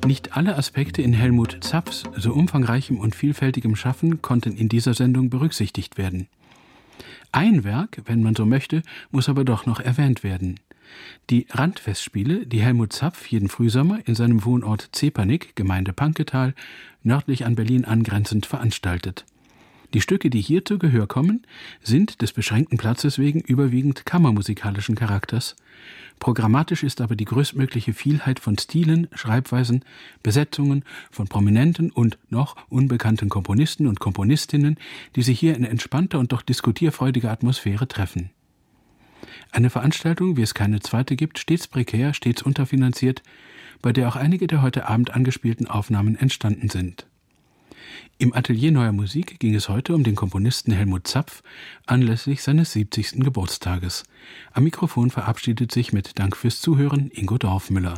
Nicht alle Aspekte in Helmut Zapfs so umfangreichem und vielfältigem Schaffen konnten in dieser Sendung berücksichtigt werden. Ein Werk, wenn man so möchte, muss aber doch noch erwähnt werden. Die Randfestspiele, die Helmut Zapf jeden Frühsommer in seinem Wohnort Zepernick, Gemeinde Panketal, nördlich an Berlin angrenzend veranstaltet. Die Stücke, die hier zu Gehör kommen, sind des beschränkten Platzes wegen überwiegend kammermusikalischen Charakters. Programmatisch ist aber die größtmögliche Vielheit von Stilen, Schreibweisen, Besetzungen von prominenten und noch unbekannten Komponisten und Komponistinnen, die sich hier in entspannter und doch diskutierfreudiger Atmosphäre treffen. Eine Veranstaltung, wie es keine zweite gibt, stets prekär, stets unterfinanziert, bei der auch einige der heute Abend angespielten Aufnahmen entstanden sind. Im Atelier Neuer Musik ging es heute um den Komponisten Helmut Zapf anlässlich seines 70. Geburtstages. Am Mikrofon verabschiedet sich mit Dank fürs Zuhören Ingo Dorfmüller.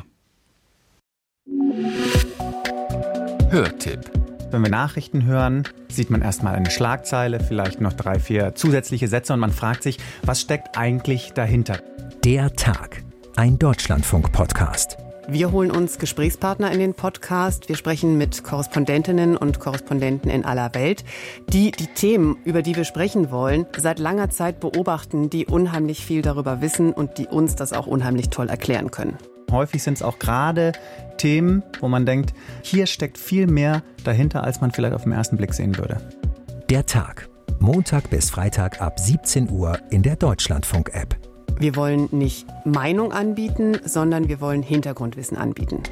Hörtipp. Wenn wir Nachrichten hören, sieht man erstmal eine Schlagzeile, vielleicht noch 3, 4 zusätzliche Sätze und man fragt sich, was steckt eigentlich dahinter? Der Tag, ein Deutschlandfunk-Podcast. Wir holen uns Gesprächspartner in den Podcast. Wir sprechen mit Korrespondentinnen und Korrespondenten in aller Welt, die die Themen, über die wir sprechen wollen, seit langer Zeit beobachten, die unheimlich viel darüber wissen und die uns das auch unheimlich toll erklären können. Häufig sind es auch gerade Themen, wo man denkt, hier steckt viel mehr dahinter, als man vielleicht auf den ersten Blick sehen würde. Der Tag, Montag bis Freitag ab 17 Uhr in der Deutschlandfunk-App. Wir wollen nicht Meinung anbieten, sondern wir wollen Hintergrundwissen anbieten.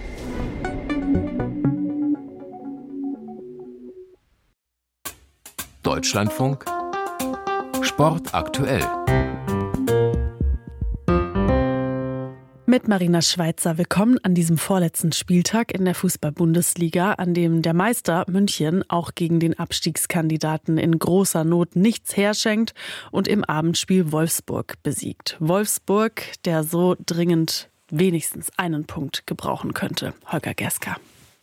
Deutschlandfunk Sport aktuell. Mit Marina Schweizer. Willkommen an diesem vorletzten Spieltag in der Fußball-Bundesliga, an dem der Meister München auch gegen den Abstiegskandidaten in großer Not nichts herschenkt und im Abendspiel Wolfsburg besiegt. Wolfsburg, der so dringend wenigstens einen Punkt gebrauchen könnte. Holger Gerska.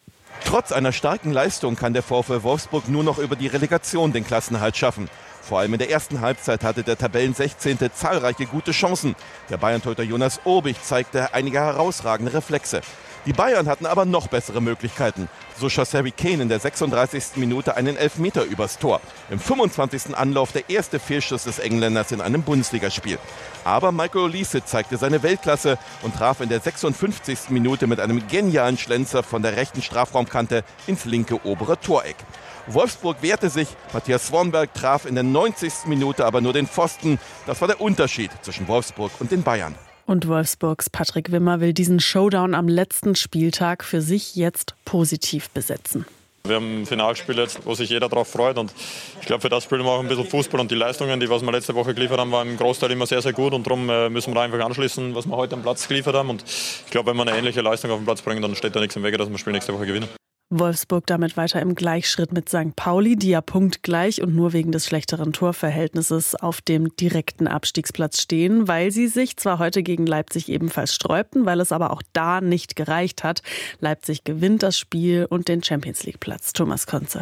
Trotz einer starken Leistung kann der VfL Wolfsburg nur noch über die Relegation den Klassenerhalt schaffen. Vor allem in der ersten Halbzeit hatte der Tabellen-16. zahlreiche gute Chancen. Der Bayern-Torhüter Jonas Obich zeigte einige herausragende Reflexe. Die Bayern hatten aber noch bessere Möglichkeiten. So schoss Harry Kane in der 36. Minute einen Elfmeter übers Tor. Im 25. Anlauf der erste Fehlschuss des Engländers in einem Bundesligaspiel. Aber Michael Olise zeigte seine Weltklasse und traf in der 56. Minute mit einem genialen Schlenzer von der rechten Strafraumkante ins linke obere Toreck. Wolfsburg wehrte sich, Matthias Swanberg traf in der 90. Minute aber nur den Pfosten. Das war der Unterschied zwischen Wolfsburg und den Bayern. Und Wolfsburgs Patrick Wimmer will diesen Showdown am letzten Spieltag für sich jetzt positiv besetzen. Wir haben ein Finalspiel jetzt, wo sich jeder darauf freut und ich glaube, für das spielen wir auch ein bisschen Fußball und die Leistungen, was wir letzte Woche geliefert haben, waren im Großteil immer sehr, sehr gut und darum müssen wir da einfach anschließen, was wir heute am Platz geliefert haben und ich glaube, wenn wir eine ähnliche Leistung auf den Platz bringen, dann steht da nichts im Wege, dass wir das Spiel nächste Woche gewinnen. Wolfsburg damit weiter im Gleichschritt mit St. Pauli, die ja punktgleich und nur wegen des schlechteren Torverhältnisses auf dem direkten Abstiegsplatz stehen, weil sie sich zwar heute gegen Leipzig ebenfalls sträubten, weil es aber auch da nicht gereicht hat. Leipzig gewinnt das Spiel und den Champions-League-Platz. Thomas Konze.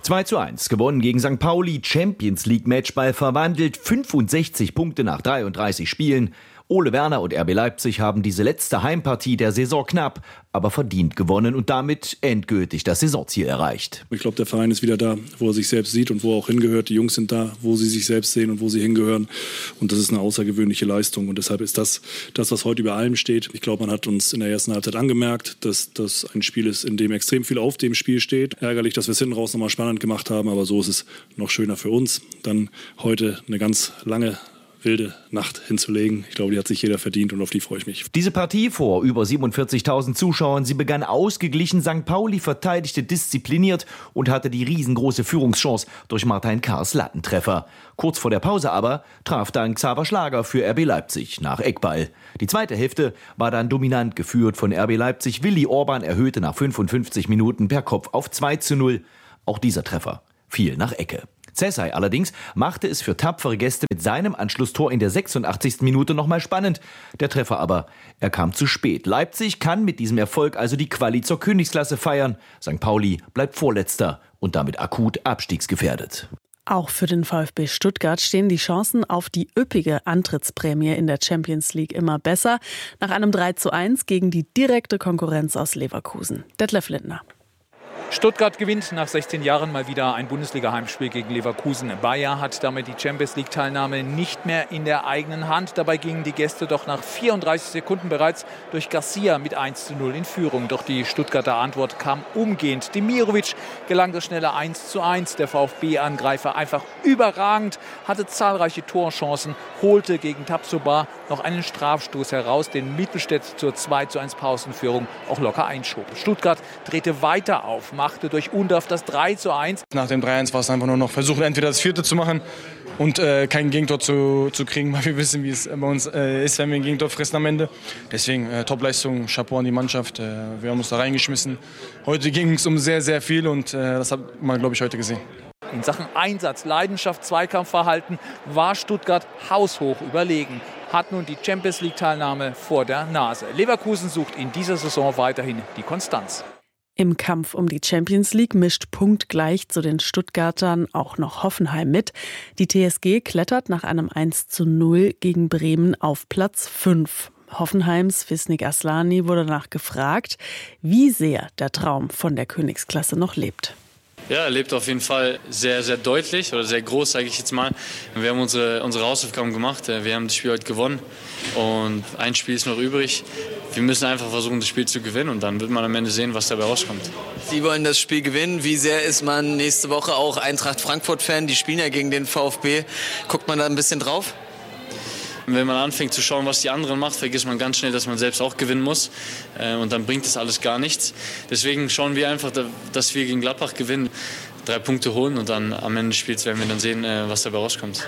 2:1 gewonnen gegen St. Pauli, Champions League Matchball verwandelt, 65 Punkte nach 33 Spielen. Ole Werner und RB Leipzig haben diese letzte Heimpartie der Saison knapp, aber verdient gewonnen und damit endgültig das Saisonziel erreicht. Ich glaube, der Verein ist wieder da, wo er sich selbst sieht und wo er auch hingehört. Die Jungs sind da, wo sie sich selbst sehen und wo sie hingehören. Und das ist eine außergewöhnliche Leistung. Und deshalb ist das, was heute über allem steht. Ich glaube, man hat uns in der ersten Halbzeit angemerkt, dass das ein Spiel ist, in dem extrem viel auf dem Spiel steht. Ärgerlich, dass wir es hinten raus nochmal spannend gemacht haben, aber so ist es noch schöner für uns. Dann heute eine ganz lange wilde Nacht hinzulegen. Ich glaube, die hat sich jeder verdient und auf die freue ich mich. Diese Partie vor über 47.000 Zuschauern, sie begann ausgeglichen. St. Pauli verteidigte diszipliniert und hatte die riesengroße Führungschance durch Martin Kars Lattentreffer. Kurz vor der Pause aber traf dann Xaver Schlager für RB Leipzig nach Eckball. Die zweite Hälfte war dann dominant geführt von RB Leipzig. Willi Orban erhöhte nach 55 Minuten per Kopf auf 2:0. Auch dieser Treffer fiel nach Ecke. Cesay allerdings machte es für tapfere Gäste mit seinem Anschlusstor in der 86. Minute nochmal spannend. Der Treffer aber, er kam zu spät. Leipzig kann mit diesem Erfolg also die Quali zur Königsklasse feiern. St. Pauli bleibt Vorletzter und damit akut abstiegsgefährdet. Auch für den VfB Stuttgart stehen die Chancen auf die üppige Antrittsprämie in der Champions League immer besser. Nach einem 3:1 gegen die direkte Konkurrenz aus Leverkusen. Detlef Lindner. Stuttgart gewinnt nach 16 Jahren mal wieder ein Bundesliga-Heimspiel gegen Leverkusen. Bayer hat damit die Champions-League-Teilnahme nicht mehr in der eigenen Hand. Dabei gingen die Gäste doch nach 34 Sekunden bereits durch Garcia mit 1:0 in Führung. Doch die Stuttgarter Antwort kam umgehend. Demirovic gelang das schnelle 1:1. Der VfB-Angreifer einfach überragend, hatte zahlreiche Torchancen, holte gegen Tapsoba noch einen Strafstoß heraus, den Mittelstädt zur 2:1 Pausenführung auch locker einschob. Stuttgart drehte weiter auf, machte durch Undorf das 3:1. Nach dem 3:1 war es einfach nur noch versuchen, entweder das 4. zu machen und kein Gegentor zu kriegen, weil wir wissen, wie es bei uns ist, wenn wir ein Gegentor fressen am Ende. Deswegen Topleistung, Chapeau an die Mannschaft. Wir haben uns da reingeschmissen. Heute ging es um sehr, sehr viel und das hat man, glaube ich, heute gesehen. In Sachen Einsatz, Leidenschaft, Zweikampfverhalten war Stuttgart haushoch überlegen. Hat nun die Champions-League-Teilnahme vor der Nase. Leverkusen sucht in dieser Saison weiterhin die Konstanz. Im Kampf um die Champions League mischt punktgleich zu den Stuttgartern auch noch Hoffenheim mit. Die TSG klettert nach einem 1:0 gegen Bremen auf Platz 5. Hoffenheims Fisnik Aslani wurde danach gefragt, wie sehr der Traum von der Königsklasse noch lebt. Ja, er lebt auf jeden Fall sehr, sehr deutlich oder sehr groß, sage ich jetzt mal. Wir haben unsere Hausaufgaben gemacht. Wir haben das Spiel heute gewonnen und ein Spiel ist noch übrig. Wir müssen einfach versuchen, das Spiel zu gewinnen und dann wird man am Ende sehen, was dabei rauskommt. Sie wollen das Spiel gewinnen. Wie sehr ist man nächste Woche auch Eintracht Frankfurt-Fan? Die spielen ja gegen den VfB. Guckt man da ein bisschen drauf? Wenn man anfängt zu schauen, was die anderen macht, vergisst man ganz schnell, dass man selbst auch gewinnen muss. Und dann bringt das alles gar nichts. Deswegen schauen wir einfach, dass wir gegen Gladbach gewinnen, 3 Punkte holen und dann am Ende des Spiels werden wir dann sehen, was dabei rauskommt.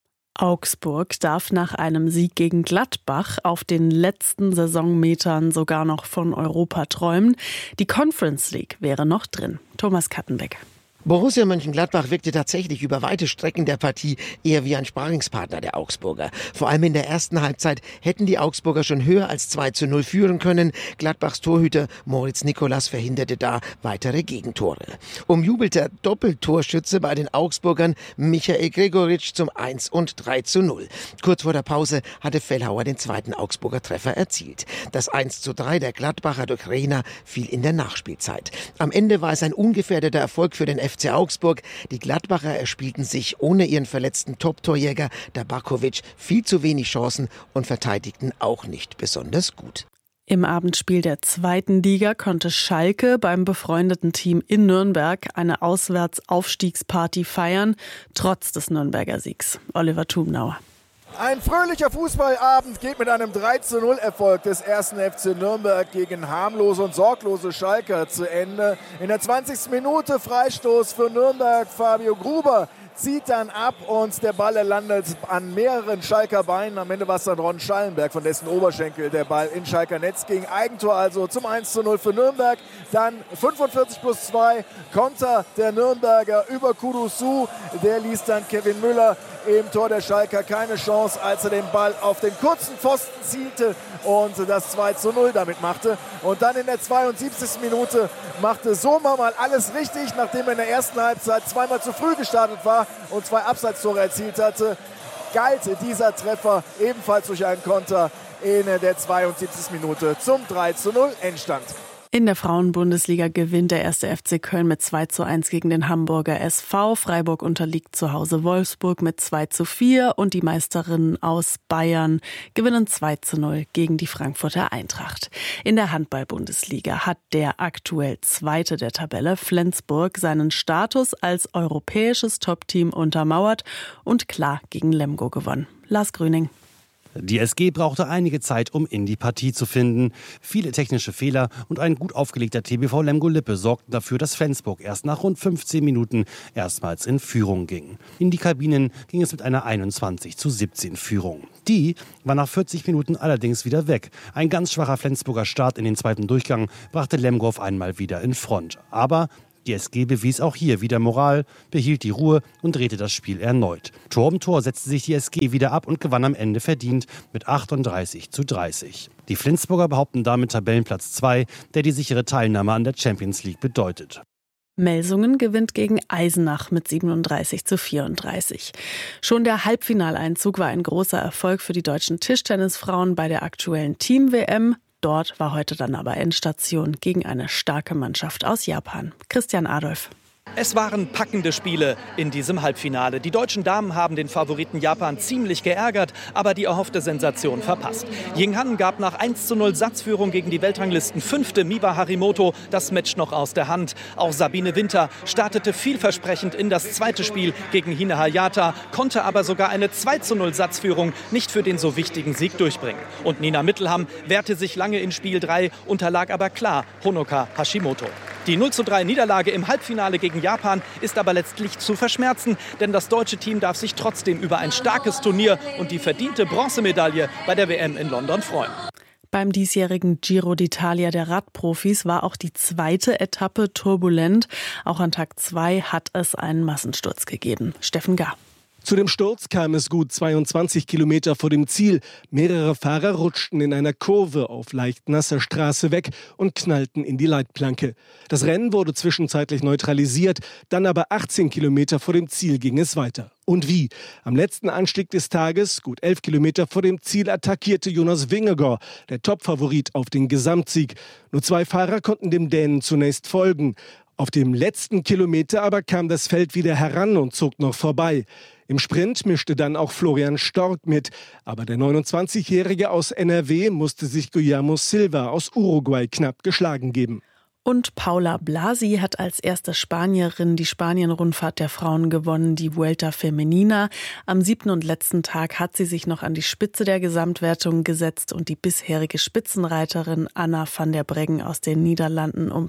Augsburg darf nach einem Sieg gegen Gladbach auf den letzten Saisonmetern sogar noch von Europa träumen. Die Conference League wäre noch drin. Thomas Kattenbeck. Borussia Mönchengladbach wirkte tatsächlich über weite Strecken der Partie eher wie ein Sparringspartner der Augsburger. Vor allem in der ersten Halbzeit hätten die Augsburger schon höher als 2:0 führen können. Gladbachs Torhüter Moritz Nicolas verhinderte da weitere Gegentore. Umjubelter Doppeltorschütze bei den Augsburgern Michael Gregoritsch zum 1 und 3:0. Kurz vor der Pause hatte Fellhauer den zweiten Augsburger Treffer erzielt. Das 1:3 der Gladbacher durch Rehner fiel in der Nachspielzeit. Am Ende war es ein ungefährdeter Erfolg für den FC Augsburg. Die Gladbacher erspielten sich ohne ihren verletzten Top-Torjäger Tabakovic viel zu wenig Chancen und verteidigten auch nicht besonders gut. Im Abendspiel der 2. Liga konnte Schalke beim befreundeten Team in Nürnberg eine Auswärtsaufstiegsparty feiern, trotz des Nürnberger Siegs. Oliver Thumnauer. Ein fröhlicher Fußballabend geht mit einem 3:0-Erfolg des 1. FC Nürnberg gegen harmlose und sorglose Schalker zu Ende. In der 20. Minute Freistoß für Nürnberg. Fabio Gruber zieht dann ab und der Ball landet an mehreren Schalker Beinen. Am Ende war es dann Ron Schallenberg, von dessen Oberschenkel der Ball in Schalker Netz ging. Eigentor also zum 1:0 für Nürnberg. Dann 45+2 Konter der Nürnberger über Kudusu. Der ließ dann Kevin Müller im Tor der Schalker keine Chance, als er den Ball auf den kurzen Pfosten zielte und das 2:0 damit machte. Und dann in der 72. Minute machte Sommer mal alles richtig, nachdem er in der ersten Halbzeit zweimal zu früh gestartet war und 2 Abseitstore erzielt hatte, galt dieser Treffer ebenfalls durch einen Konter in der 72. Minute zum 3:0 Endstand. In der Frauenbundesliga gewinnt der 1. FC Köln mit 2:1 gegen den Hamburger SV. Freiburg unterliegt zu Hause Wolfsburg mit 2:4 und die Meisterinnen aus Bayern gewinnen 2:0 gegen die Frankfurter Eintracht. In der Handball-Bundesliga hat der aktuell Zweite der Tabelle, Flensburg, seinen Status als europäisches Top-Team untermauert und klar gegen Lemgo gewonnen. Lars Grüning. Die SG brauchte einige Zeit, um in die Partie zu finden. Viele technische Fehler und ein gut aufgelegter TBV Lemgo-Lippe sorgten dafür, dass Flensburg erst nach rund 15 Minuten erstmals in Führung ging. In die Kabinen ging es mit einer 21:17 Führung. Die war nach 40 Minuten allerdings wieder weg. Ein ganz schwacher Flensburger Start in den zweiten Durchgang brachte Lemgo auf einmal wieder in Front. Aber die SG bewies auch hier wieder Moral, behielt die Ruhe und drehte das Spiel erneut. Tor um Tor setzte sich die SG wieder ab und gewann am Ende verdient mit 38:30. Die Flensburger behaupten damit Tabellenplatz 2, der die sichere Teilnahme an der Champions League bedeutet. Melsungen gewinnt gegen Eisenach mit 37:34. Schon der Halbfinaleinzug war ein großer Erfolg für die deutschen Tischtennisfrauen bei der aktuellen Team-WM. Dort war heute dann aber Endstation gegen eine starke Mannschaft aus Japan. Christian Adolf. Es waren packende Spiele in diesem Halbfinale. Die deutschen Damen haben den Favoriten Japan ziemlich geärgert, aber die erhoffte Sensation verpasst. Ying Han gab nach 1:0 Satzführung gegen die Weltranglisten-Fünfte Miwa Harimoto das Match noch aus der Hand. Auch Sabine Winter startete vielversprechend in das zweite Spiel gegen Hine Hayata, konnte aber sogar eine 2:0 Satzführung nicht für den so wichtigen Sieg durchbringen. Und Nina Mittelham wehrte sich lange in Spiel 3, unterlag aber klar Honoka Hashimoto. Die 0:3 Niederlage im Halbfinale gegen Japan ist aber letztlich zu verschmerzen, denn das deutsche Team darf sich trotzdem über ein starkes Turnier und die verdiente Bronzemedaille bei der WM in London freuen. Beim diesjährigen Giro d'Italia der Radprofis war auch die zweite Etappe turbulent. Auch an Tag 2 hat es einen Massensturz gegeben. Steffen Gahr. Zu dem Sturz kam es gut 22 Kilometer vor dem Ziel. Mehrere Fahrer rutschten in einer Kurve auf leicht nasser Straße weg und knallten in die Leitplanke. Das Rennen wurde zwischenzeitlich neutralisiert, dann aber 18 Kilometer vor dem Ziel ging es weiter. Und wie? Am letzten Anstieg des Tages, gut 11 Kilometer vor dem Ziel, attackierte Jonas Vingegaard, der Topfavorit auf den Gesamtsieg. Nur 2 Fahrer konnten dem Dänen zunächst folgen. Auf dem letzten Kilometer aber kam das Feld wieder heran und zog noch vorbei. Im Sprint mischte dann auch Florian Stork mit. Aber der 29-Jährige aus NRW musste sich Guillermo Silva aus Uruguay knapp geschlagen geben. Und Paula Blasi hat als erste Spanierin die Spanien-Rundfahrt der Frauen gewonnen, die Vuelta Femenina. Am 7. und letzten Tag hat sie sich noch an die Spitze der Gesamtwertung gesetzt und die bisherige Spitzenreiterin Anna van der Breggen aus den Niederlanden um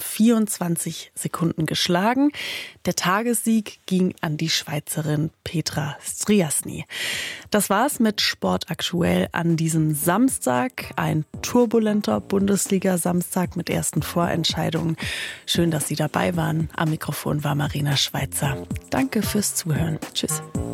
24 Sekunden geschlagen. Der Tagessieg ging an die Schweizerin Petra Striasny. Das war's mit Sport aktuell an diesem Samstag. Ein turbulenter Bundesliga-Samstag mit ersten Vorentscheidungen. Schön, dass Sie dabei waren. Am Mikrofon war Marina Schweizer. Danke fürs Zuhören. Tschüss.